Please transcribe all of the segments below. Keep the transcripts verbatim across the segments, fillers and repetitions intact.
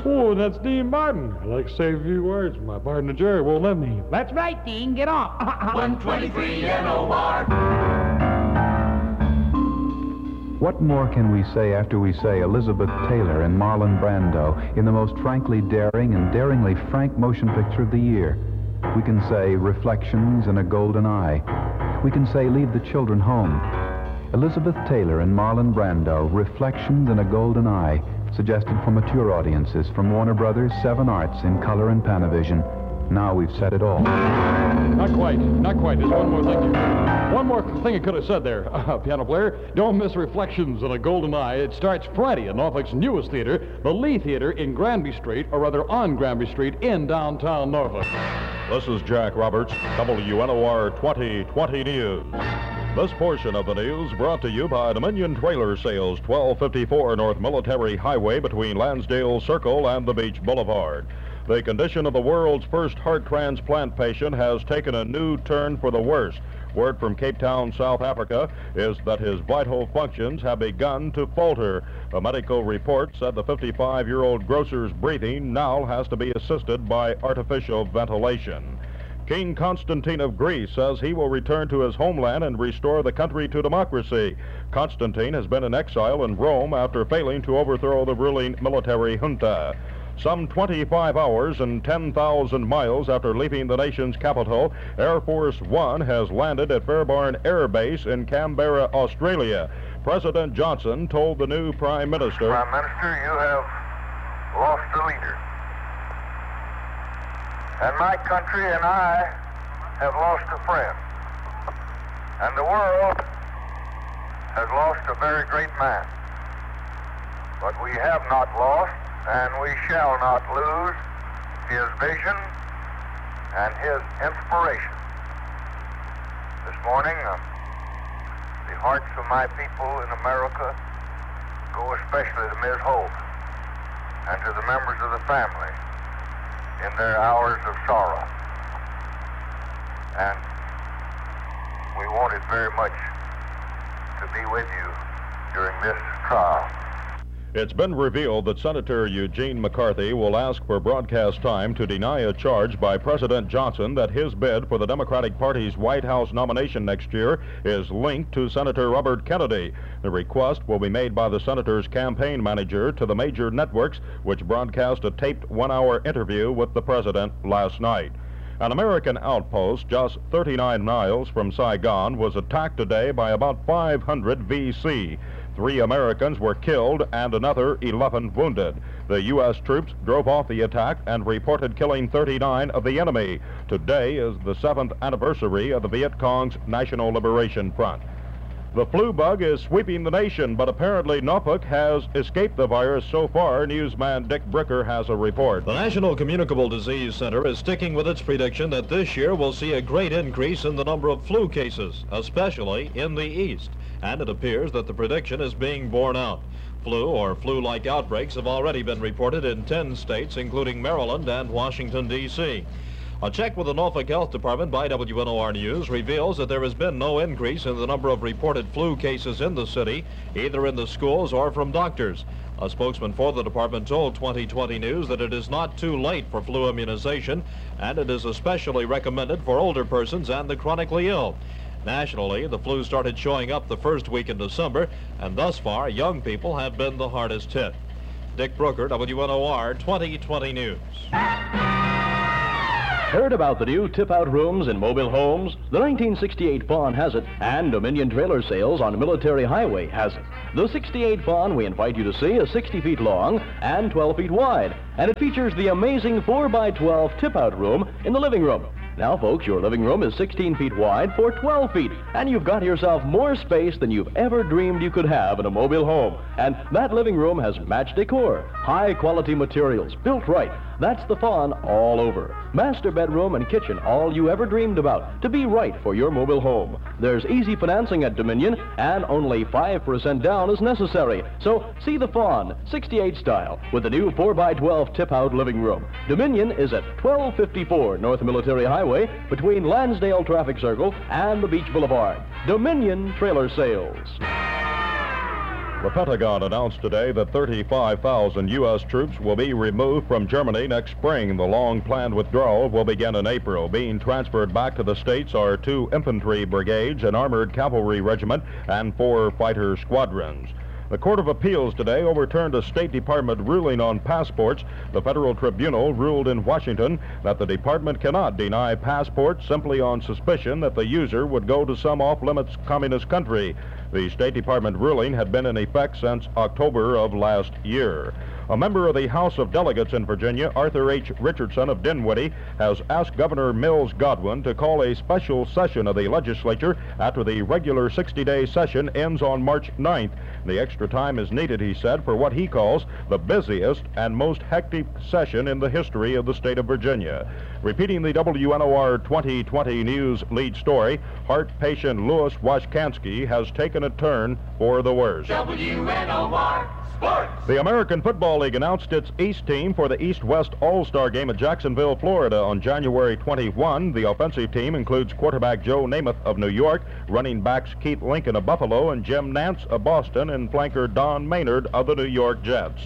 Oh, that's Dean Martin. I like to say a few words. My partner Jerry won't let me. That's right, Dean. Get off. one twenty-three N O R. What more can we say after we say Elizabeth Taylor and Marlon Brando in the most frankly daring and daringly frank motion picture of the year? We can say Reflections in a Golden Eye. We can say Leave the Children Home. Elizabeth Taylor and Marlon Brando, Reflections in a Golden Eye, suggested for mature audiences from Warner Brothers, Seven Arts in color and Panavision. Now we've said it all. Not quite. Not quite. There's one more thing. One more thing I could have said there. Uh, piano player, don't miss Reflections in a Golden Eye. It starts Friday at Norfolk's newest theater, the Lee Theater in Granby Street, or rather on Granby Street in downtown Norfolk. This is Jack Roberts, W N O R twenty twenty News. This portion of the news brought to you by Dominion Trailer Sales, twelve fifty-four North Military Highway between Lansdale Circle and the Beach Boulevard. The condition of the world's first heart transplant patient has taken a new turn for the worse. Word from Cape Town, South Africa, is that his vital functions have begun to falter. A medical report said the fifty-five-year-old grocer's breathing now has to be assisted by artificial ventilation. King Constantine of Greece says he will return to his homeland and restore the country to democracy. Constantine has been in exile in Rome after failing to overthrow the ruling military junta. Some twenty-five hours and ten thousand miles after leaving the nation's capital, Air Force One has landed at Fairbairn Air Base in Canberra, Australia. President Johnson told the new Prime Minister, Prime Minister, you have lost a leader. And my country and I have lost a friend. And the world has lost a very great man. But we have not lost, and we shall not lose, his vision and his inspiration. This morning, uh, the hearts of my people in America go especially to Miz Holt and to the members of the family in their hours of sorrow. And we wanted very much to be with you during this trial. It's been revealed that Senator Eugene McCarthy will ask for broadcast time to deny a charge by President Johnson that his bid for the Democratic Party's White House nomination next year is linked to Senator Robert Kennedy. The request will be made by the senator's campaign manager to the major networks, which broadcast a taped one-hour interview with the president last night. An American outpost just thirty-nine miles from Saigon was attacked today by about five hundred V C. Three Americans were killed and another eleven wounded. The U S troops drove off the attack and reported killing thirty-nine of the enemy. Today is the seventh anniversary of the Viet Cong's National Liberation Front. The flu bug is sweeping the nation, but apparently Norfolk has escaped the virus so far. Newsman Dick Bricker has a report. The National Communicable Disease Center is sticking with its prediction that this year will see a great increase in the number of flu cases, especially in the East. And it appears that the prediction is being borne out. Flu or flu-like outbreaks have already been reported in ten states, including Maryland and Washington, D C A check with the Norfolk Health Department by W N O R News reveals that there has been no increase in the number of reported flu cases in the city, either in the schools or from doctors. A spokesman for the department told twenty twenty News that it is not too late for flu immunization, and it is especially recommended for older persons and the chronically ill. Nationally, the flu started showing up the first week in December, and thus far, young people have been the hardest hit. Dick Brooker, W N O R twenty twenty News. Heard about the new tip-out rooms in mobile homes? The nineteen sixty-eight Fawn has it, and Dominion Trailer Sales on Military Highway has it. The sixty-eight Fawn we invite you to see is sixty feet long and twelve feet wide, and it features the amazing four by twelve tip-out room in the living room. Now, folks, your living room is sixteen feet wide for twelve feet, and you've got yourself more space than you've ever dreamed you could have in a mobile home. And that living room has matched decor, high-quality materials, built right. That's the Fawn all over. Master bedroom and kitchen, all you ever dreamed about, to be right for your mobile home. There's easy financing at Dominion, and only five percent down is necessary. So see the Fawn, sixty-eight style, with the new four by twelve tip-out living room. Dominion is at twelve fifty-four North Military Highway, between Lansdale Traffic Circle and the Beach Boulevard. Dominion Trailer Sales. The Pentagon announced today that thirty-five thousand U S troops will be removed from Germany next spring. The long-planned withdrawal will begin in April. Being transferred back to the States are two infantry brigades, an armored cavalry regiment, and four fighter squadrons. The Court of Appeals today overturned a State Department ruling on passports. The federal tribunal ruled in Washington that the department cannot deny passports simply on suspicion that the user would go to some off-limits communist country. The State Department ruling had been in effect since October of last year. A member of the House of Delegates in Virginia, Arthur H. Richardson of Dinwiddie, has asked Governor Mills Godwin to call a special session of the legislature after the regular sixty-day session ends on March ninth. The extra time is needed, he said, for what he calls the busiest and most hectic session in the history of the state of Virginia. Repeating the W N O R twenty twenty News lead story, heart patient Louis Washkansky has taken a turn for the worse. W N O R Sports. The American Football League announced its East team for the East-West All-Star Game at Jacksonville, Florida on January twenty-first. The offensive team includes quarterback Joe Namath of New York, running backs Keith Lincoln of Buffalo, and Jim Nantz of Boston, and flanker Don Maynard of the New York Jets.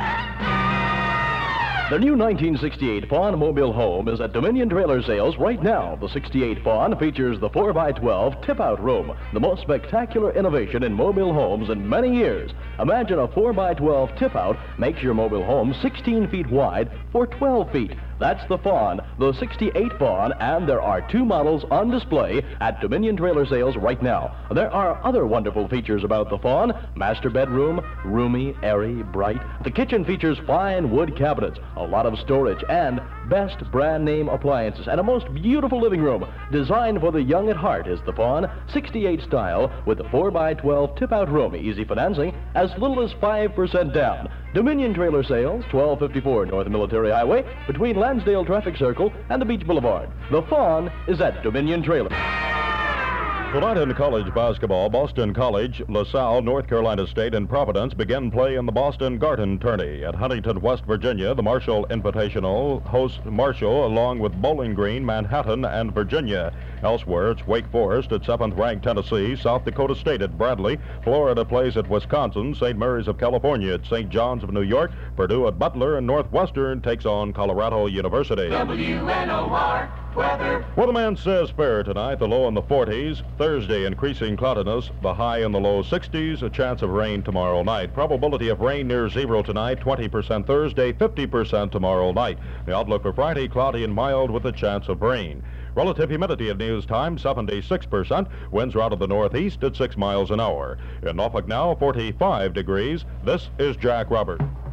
The new nineteen sixty-eight Fawn mobile home is at Dominion Trailer Sales right now. The sixty-eight Fawn features the four by twelve tip-out room, the most spectacular innovation in mobile homes in many years. Imagine a four by twelve tip-out makes your mobile home sixteen feet wide for twelve feet. That's the Fawn, the sixty-eight Fawn, and there are two models on display at Dominion Trailer Sales right now. There are other wonderful features about the Fawn: master bedroom, roomy, airy, bright. The kitchen features fine wood cabinets, a lot of storage, and best brand name appliances, and a most beautiful living room. Designed for the young at heart is the Fawn, sixty-eight style, with the four by twelve tip-out room, easy financing, as little as five percent down. Dominion Trailer Sales, twelve fifty-four North Military Highway, between Lansdale Traffic Circle and the Beach Boulevard. The Fawn is at Dominion Trailer. Tonight in college basketball, Boston College, LaSalle, North Carolina State, and Providence begin play in the Boston Garden Tourney. At Huntington, West Virginia, the Marshall Invitational hosts Marshall along with Bowling Green, Manhattan, and Virginia. Elsewhere, it's Wake Forest at seventh-ranked Tennessee, South Dakota State at Bradley, Florida plays at Wisconsin, Saint Mary's of California at Saint John's of New York, Purdue at Butler, and Northwestern takes on Colorado University. W N O R weather. Weatherman says fair tonight, the low in the forties. Thursday, increasing cloudiness, the high in the low sixties, a chance of rain tomorrow night. Probability of rain near zero tonight, twenty percent Thursday, fifty percent tomorrow night. The outlook for Friday, cloudy and mild with a chance of rain. Relative humidity at news time, seventy-six percent. Winds are out of the northeast at six miles an hour. In Norfolk now, forty-five degrees. This is Jack Robert.